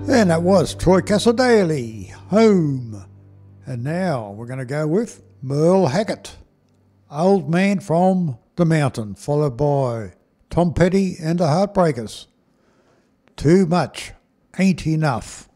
And that was Troy Cassar-Daley, Home. And now we're going to go with Merle Haggard, Old Man from the Mountain, followed by Tom Petty and the Heartbreakers, Too Much Ain't Enough.